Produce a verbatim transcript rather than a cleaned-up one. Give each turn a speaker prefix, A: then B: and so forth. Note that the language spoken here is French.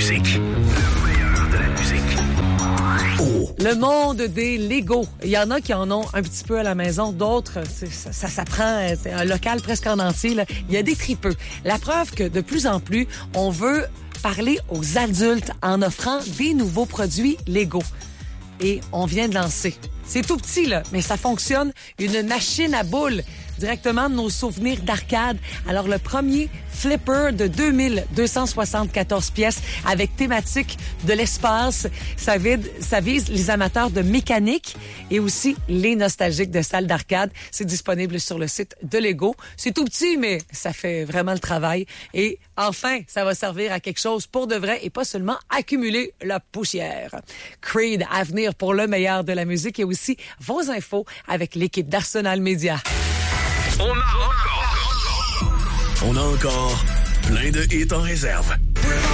A: musique. Le meilleur de la musique. Oh.
B: Le monde des Legos. Il y en a qui en ont un petit peu à la maison, d'autres, ça, ça, ça prend c'est un local presque en entier. Là. Il y a des tripeux. La preuve que de plus en plus, on veut parler aux adultes en offrant des nouveaux produits Lego. Et on vient de lancer. C'est tout petit, là, mais ça fonctionne. Une machine à boules directement de nos souvenirs d'arcade. Alors, le premier flipper de deux mille deux cent soixante-quatorze pièces avec thématique de l'espace. Ça vise, ça vise les amateurs de mécanique et aussi les nostalgiques de salles d'arcade. C'est disponible sur le site de Lego. C'est tout petit, mais ça fait vraiment le travail. Et enfin, ça va servir à quelque chose pour de vrai et pas seulement accumuler la poussière. Creed à venir pour le meilleur de la musique et aussi vos infos avec l'équipe d'Arsenal Média.
A: On a encore, on a encore plein de hits en réserve.